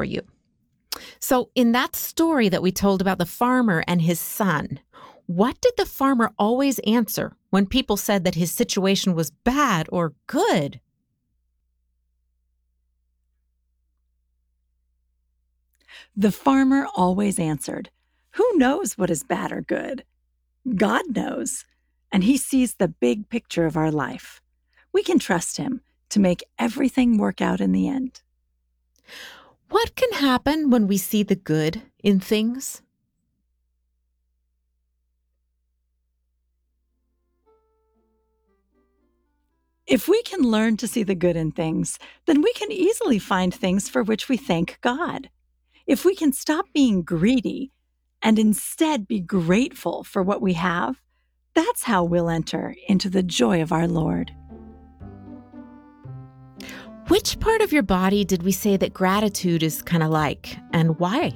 for you. So in that story that we told about the farmer and his son, what did the farmer always answer when people said that his situation was bad or good? The farmer always answered, "Who knows what is bad or good? God knows, and He sees the big picture of our life. We can trust Him to make everything work out in the end." What can happen when we see the good in things? If we can learn to see the good in things, then we can easily find things for which we thank God. If we can stop being greedy and instead be grateful for what we have, that's how we'll enter into the joy of our Lord. Which part of your body did we say that gratitude is kind of like, and why?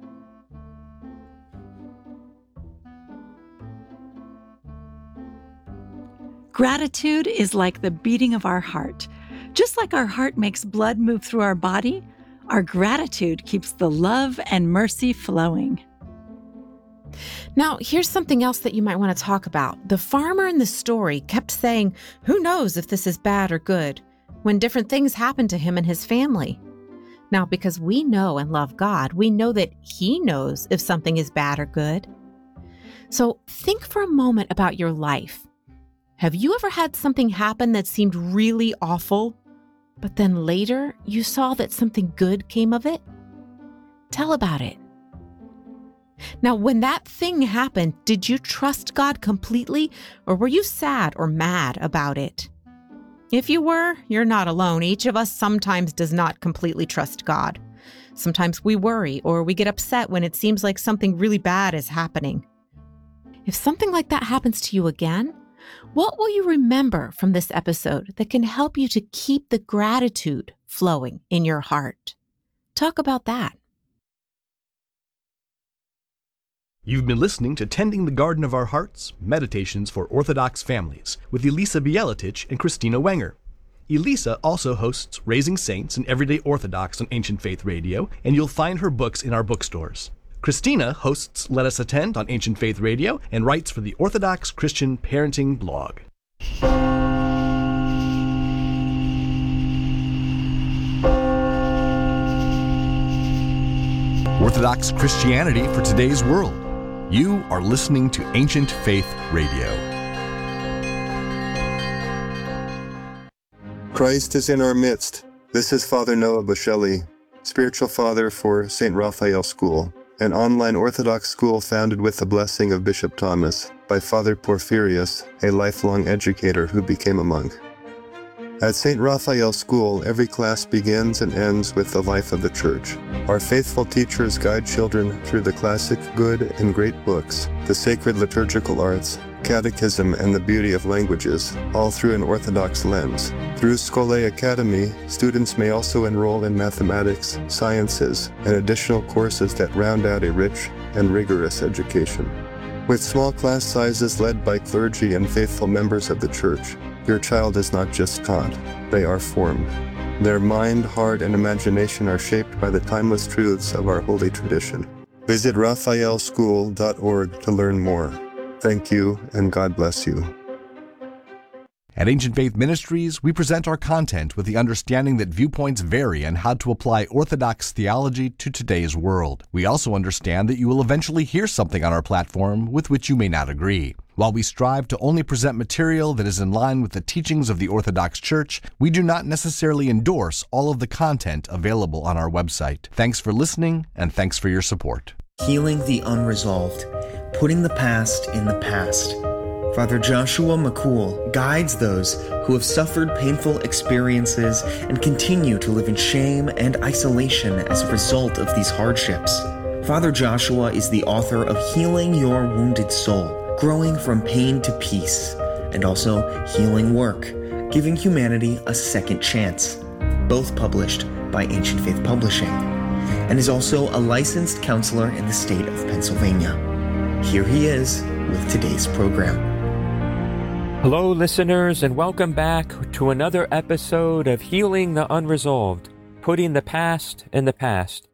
Gratitude is like the beating of our heart. Just like our heart makes blood move through our body, our gratitude keeps the love and mercy flowing. Now, here's something else that you might want to talk about. The farmer in the story kept saying, "Who knows if this is bad or good?" when different things happened to him and his family. Now, because we know and love God, we know that He knows if something is bad or good. So think for a moment about your life. Have you ever had something happen that seemed really awful, but then later you saw that something good came of it? Tell about it. Now, when that thing happened, did you trust God completely, or were you sad or mad about it? If you were, you're not alone. Each of us sometimes does not completely trust God. Sometimes we worry or we get upset when it seems like something really bad is happening. If something like that happens to you again, what will you remember from this episode that can help you to keep the gratitude flowing in your heart? Talk about that. You've been listening to Tending the Garden of Our Hearts, Meditations for Orthodox Families, with Elisa Bieletich and Christina Wenger. Elisa also hosts Raising Saints and Everyday Orthodox on Ancient Faith Radio, and you'll find her books in our bookstores. Christina hosts Let Us Attend on Ancient Faith Radio and writes for the Orthodox Christian Parenting blog. Orthodox Christianity for today's world. You are listening to Ancient Faith Radio. Christ is in our midst. This is Father Noah Bushelli, spiritual father for St. Raphael School, an online Orthodox school founded with the blessing of Bishop Thomas by Father Porphyrius, a lifelong educator who became a monk. At St. Raphael School, every class begins and ends with the life of the Church. Our faithful teachers guide children through the classic good and great books, the sacred liturgical arts, catechism, and the beauty of languages, all through an Orthodox lens. Through Scholae Academy, students may also enroll in mathematics, sciences, and additional courses that round out a rich and rigorous education. With small class sizes led by clergy and faithful members of the Church, your child is not just taught, they are formed. Their mind, heart, and imagination are shaped by the timeless truths of our holy tradition. Visit raphaelschool.org to learn more. Thank you, and God bless you. At Ancient Faith Ministries, we present our content with the understanding that viewpoints vary on how to apply Orthodox theology to today's world. We also understand that you will eventually hear something on our platform with which you may not agree. While we strive to only present material that is in line with the teachings of the Orthodox Church, we do not necessarily endorse all of the content available on our website. Thanks for listening, and thanks for your support. Healing the unresolved, putting the past in the past. Father Joshua McCool guides those who have suffered painful experiences and continue to live in shame and isolation as a result of these hardships. Father Joshua is the author of Healing Your Wounded Soul, Growing from Pain to Peace, and also Healing Work, Giving Humanity a Second Chance, both published by Ancient Faith Publishing, and is also a licensed counselor in the state of Pennsylvania. Here he is with today's program. Hello, listeners, and welcome back to another episode of Healing the Unresolved, Putting the Past in the Past.